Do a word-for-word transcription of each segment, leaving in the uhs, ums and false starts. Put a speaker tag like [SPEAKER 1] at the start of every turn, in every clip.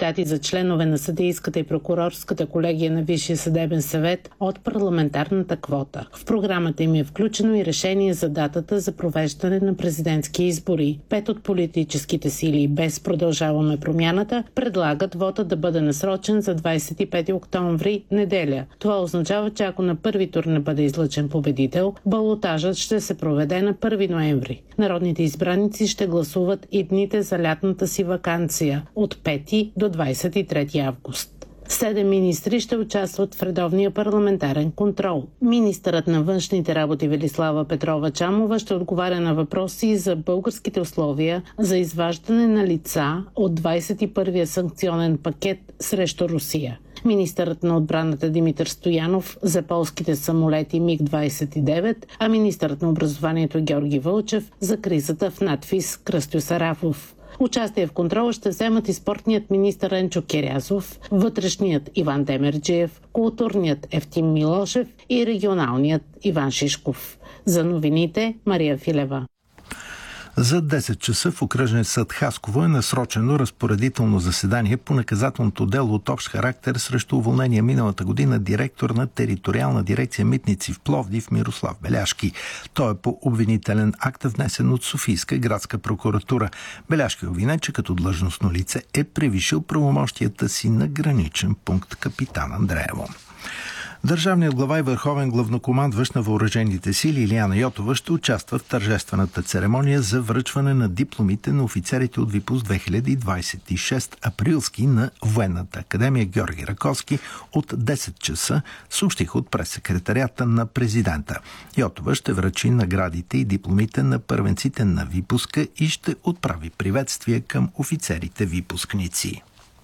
[SPEAKER 1] кандидати за членове на съдийската и прокурорската колегия на Висшия съдебен съвет от парламентарната квота. В програмата им е включено и решение за датата за провеждане на президентски избори. Пет от политическите сили без Продължаваме промяната предлагат вота да бъде насрочен за двадесет и пети октомври, неделя. Това означава, че ако на първи тур не бъде излъчен победител, балотажът ще се проведе на първи ноември. Народните избраници ще гласуват и дните за лятната си ваканция от пети до двадесет и трети август. Седем министри ще участват в редовния парламентарен контрол. Министърът на външните работи Велислава Петрова-Чамова ще отговаря на въпроси за българските условия за изваждане на лица от двадесет и първия санкционен пакет срещу Русия. Министърът на отбраната Димитър Стоянов за полските самолети Миг двадесет и девет, а министърът на образованието Георги Вълчев за кризата в надфис Кръстю Сарафов. Участие в контрола ще вземат и спортният министър Енчо Кирязов, вътрешният Иван Демерджиев, културният Евтим Милошев и регионалният Иван Шишков. За новините Мария Филева.
[SPEAKER 2] За десет часа в окръжен съд Хасково е насрочено разпоредително заседание по наказателното дело от общ характер срещу уволнение миналата година директор на териториална дирекция Митници в Пловдив Мирослав Беляшки. Той е по обвинителен акт, внесен от Софийска градска прокуратура. Беляшки е обвинен, че като длъжностно лице е превишил правомощията си на граничен пункт Капитан Андреево. Държавният глава и върховен главнокомандващ на въоръжените сили Илияна Йотова ще участва в тържествената церемония за връчване на дипломите на офицерите от Випуск две хиляди двадесет и шест априлски на Военната академия Георги Раковски от десет часа, съобщиха от прес-секретарията на президента. Йотова ще връчи наградите и дипломите на първенците на Випуска и ще отправи приветствие към офицерите випускници.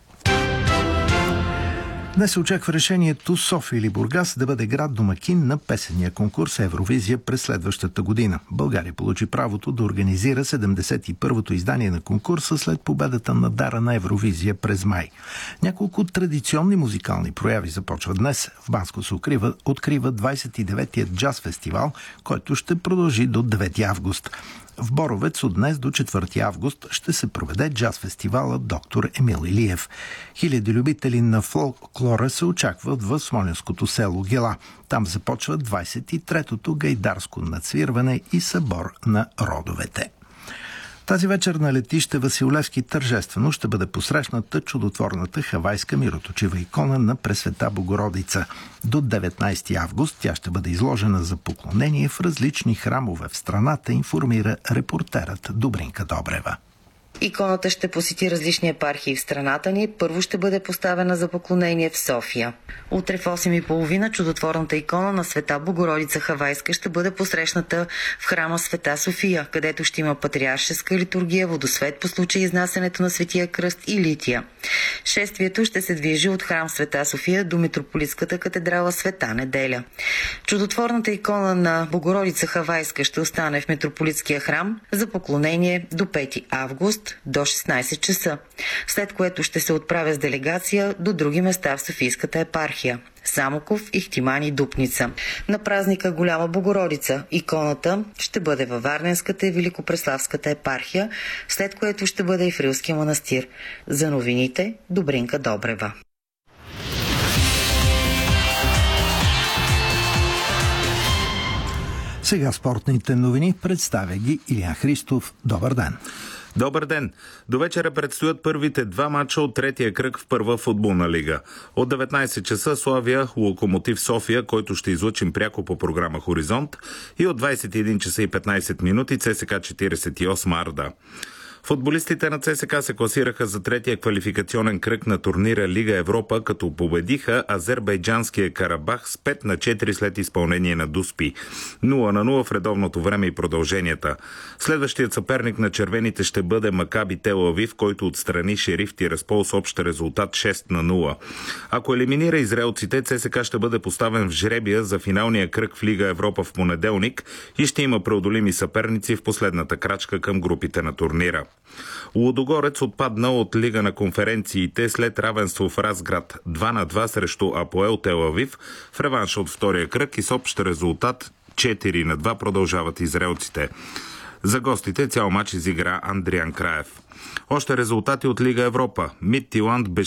[SPEAKER 2] Днес се очаква решението София или Бургас да бъде град домакин на песения конкурс Евровизия през следващата година. България получи правото да организира седемдесет и първото издание на конкурса след победата на Дара на Евровизия през май. Няколко традиционни музикални прояви започват днес. В Банско се открива, открива двадесет и деветият джаз фестивал, който ще продължи до девети август. В Боровец от днес до четвърти август ще се проведе джаз фестивала Доктор Емил Илиев. Хиляди любители на фолклора се очакват в смолянското село Гела. Там започва двадесет и третото гайдарско надсвирване и събор на родовете. Тази вечер на летище Васил Левски тържествено ще бъде посрещната чудотворната хавайска мироточива икона на Пресвета Богородица. До деветнадесети август тя ще бъде изложена за поклонение в различни храмове в страната, информира репортерът Добринка Добрева.
[SPEAKER 3] Иконата ще посети различни епархии в страната ни. Първо ще бъде поставена за поклонение в София. Утре в осем и половина чудотворната икона на Света Богородица Хавайска ще бъде посрещната в храма Света София, където ще има патриаршеска литургия, водосвет по случай изнасянето на Светия кръст и лития. Шествието ще се движи от храм Света София до митрополитската катедрала Света Неделя. Чудотворната икона на Богородица Хавайска ще остане в митрополитския храм за поклонение до пети август до шестнадесет часа, след което ще се отправя с делегация до други места в Софийската епархия – Самоков, Ихтиман и Дупница. На празника Голяма Богородица иконата ще бъде във Варненската и Великопреславската епархия, след което ще бъде и в Рилския манастир. За новините Добринка Добрева.
[SPEAKER 2] Сега спортните новини представя ги Илиян Христов. Добър ден!
[SPEAKER 4] Добър ден! До вечера предстоят първите два мача от третия кръг в първа футболна лига. От деветнадесет часа Славия Локомотив София, който ще излъчим пряко по програма Хоризонт, и от двадесет и един часа и петнадесет минути ЦСКА четиридесет и осем Арда. Футболистите на ЦСКА се класираха за третия квалификационен кръг на турнира Лига Европа, като победиха азербайджанския Карабах с пет на четири след изпълнение на Дуспи. нула на нула в редовното време и продълженията. Следващият съперник на червените ще бъде Макаби Тел Авив, който отстрани Шериф Тираспол с общ резултат шест на нула. Ако елиминира израелците, ЦСКА ще бъде поставен в жребия за финалния кръг в Лига Европа в понеделник и ще има преодолими съперници в последната крачка към групите на турнира. Лудогорец отпадна от Лига на конференциите след равенство в Разград два на два срещу Апоел Тел Авив в реванш от втория кръг и с общ резултат четири на два продължават израелците. За гостите цял мач изигра Андриан Краев. Още резултати от Лига Европа. Мидтиланд без